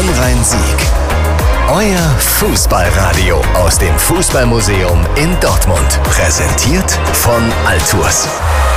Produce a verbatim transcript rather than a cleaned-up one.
Rhein-Sieg. Euer Fußballradio aus dem Fußballmuseum in Dortmund. Präsentiert von Altours.